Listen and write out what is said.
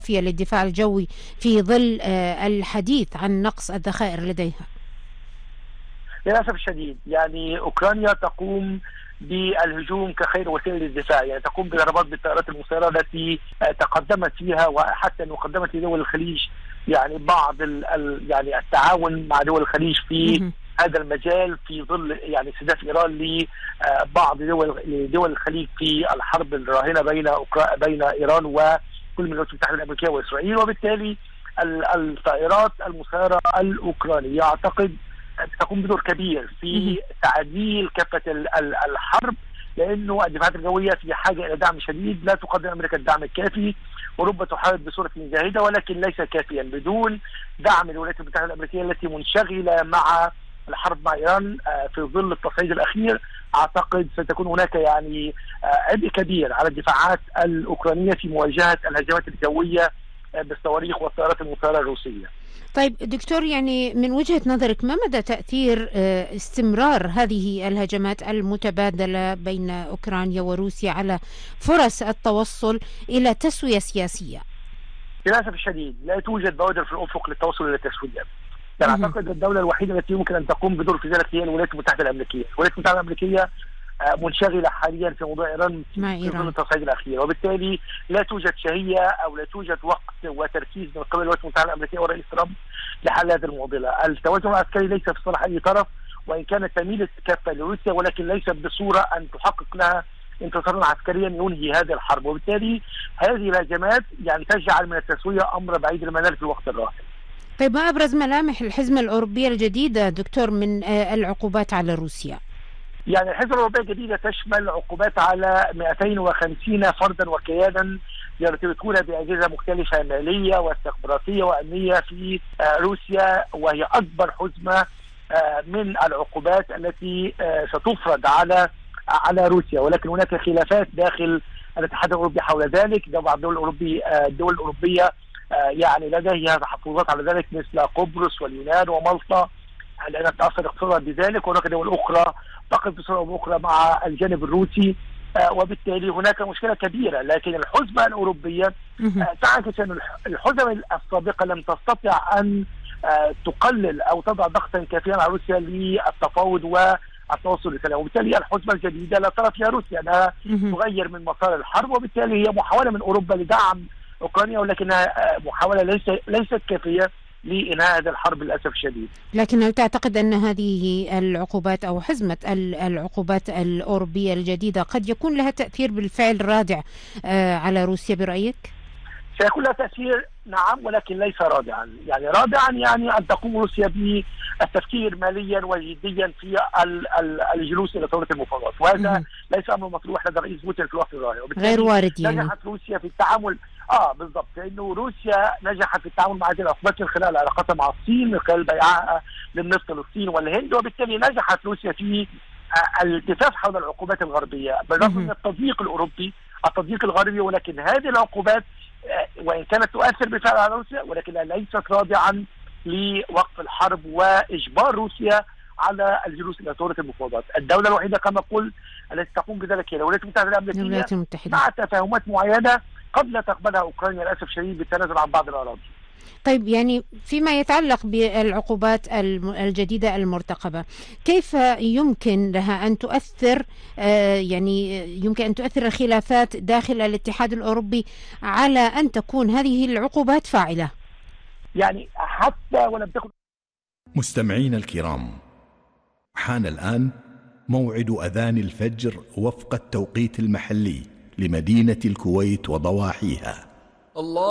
للدفاع الجوي في ظل الحديث عن نقص الذخائر لديها؟ للأسف الشديد يعني أوكرانيا تقوم بالهجوم كخير وسيله للدفاع، يعني تقوم بضربات بالطائرات المسيره التي تقدمت فيها، وحتى انه قدمت لدول الخليج يعني بعض يعني التعاون مع دول الخليج في هذا المجال في ظل يعني استهداف ايران لبعض دول الخليج في الحرب الراهنه بين ايران وكل من الولايات المتحده الامريكيه واسرائيل. وبالتالي الطائرات المسيره الاوكرانيه اعتقد تقوم بدور كبير في تعديل كافه الحرب، لانه الدفاعات الجويه في حاجه الى دعم شديد. لا تقدم امريكا الدعم الكافي، اوروبا تحارب بصوره جاهده ولكن ليس كافيا. بدون دعم الولايات المتحده الامريكيه التي منشغله مع الحرب مع ايران في ظل التصعيد الاخير، اعتقد ستكون هناك يعني عبء كبير على الدفاعات الاوكرانيه في مواجهه الهجمات الجويه بالصواريخ والطائرات المسيره الروسيه. طيب دكتور، يعني من وجهة نظرك ما مدى تأثير استمرار هذه الهجمات المتبادلة بين أوكرانيا وروسيا على فرص التوصل إلى تسوية سياسية؟ للأسف الشديد لا توجد بوادر في الأفق للتوصل إلى تسوية. يعني أعتقد الدولة الوحيدة التي يمكن أن تقوم بدور في ذلك هي الولايات المتحدة الأمريكية. الولايات المتحدة الأمريكية منشغلة حاليا في موضوع إيران في ظل التصعيد الأخير، وبالتالي لا توجد شهية أو لا توجد وقت وتركيز من قبل الولايات المتحدة الأمريكية ورئيس ترامب لحل هذه المعضلة. التوازن العسكري ليس في صالح أي طرف، وإن كانت تميل كافة لروسيا ولكن ليس بصورة أن تحقق لها انتصارا عسكريا ينهي هذه الحرب. وبالتالي هذه الهجمات يعني تجعل من التسوية أمر بعيد المنال في الوقت الراهن. طيب، ما أبرز ملامح الحزمة الأوروبية الجديدة دكتور من العقوبات على روسيا؟ يعني الحزمة الأوروبية الجديدة تشمل عقوبات على 250 فردا وكيانا يرتبطون بأجهزة مختلفة مالية واستخباراتية وأمنية في روسيا، وهي أكبر حزمة من العقوبات التي ستفرض على روسيا. ولكن هناك خلافات داخل الاتحاد الأوروبي حول ذلك. بعض الدول الأوروبية يعني لديها تحفظات على ذلك مثل قبرص واليونان ومالطا لأنها تأثر اقتصادها بذلك، وهناك دول أخرى تقف بصورة أخرى مع الجانب الروسي، وبالتالي هناك مشكلة كبيرة. لكن الحزمة الأوروبية تعكس أن الحزم السابقة لم تستطع أن تقلل أو تضع ضغطا كافيا على روسيا للتفاوض والتوصل لسلام، وبالتالي الحزمة الجديدة لا ترى فيها روسيا أنها تغير من مسار الحرب، وبالتالي هي محاولة من أوروبا لدعم أوكرانيا ولكنها محاولة ليست كافية لإنهاء هذه الحرب للأسف الشديد. لكن هل تعتقد أن هذه العقوبات أو حزمة العقوبات الأوروبية الجديدة قد يكون لها تأثير بالفعل رادع على روسيا برأيك؟ سيكون لها تأثير نعم، ولكن ليس رادعا. يعني رادعا يعني أن تقوم روسيا بالتفكير ماليا وجديا في الجلوس إلى طاولة المفاوضات، وهذا ليس أمر مطروح لدى رئيس بوتين في الوقت الراهن. غير وارد يعني. نجحت روسيا في التعامل بالضبط، لأنه روسيا نجحت في التعامل مع هذه العقوبات من خلال علاقتها مع الصين، من خلال بيعها للنفط للصين والهند، وبالتالي نجحت روسيا في الالتفاف حول العقوبات الغربية بالرغم من التضييق الأوروبي التضييق الغربي. ولكن هذه العقوبات وإن كانت تؤثر بالفعل على روسيا ولكنها ليست رادعا لوقف الحرب وإجبار روسيا على الجلوس إلى طاولة المفاوضات. الدولة الوحيدة كما قلت التي تقوم بذلك هي الولايات المتحدة الأمريكية مع تفاهمات معينة قد لا تقبلها أوكرانيا للأسف الشديد بالتنازل عن بعض الأراضي. طيب، يعني فيما يتعلق بالعقوبات الجديدة المرتقبة، كيف يمكن لها أن تؤثر يعني يمكن أن تؤثر الخلافات داخل الاتحاد الأوروبي على أن تكون هذه العقوبات فاعلة؟ يعني حتى ولم تكن. مستمعين الكرام، حان الآن موعد أذان الفجر وفق التوقيت المحلي لمدينة الكويت وضواحيها. الله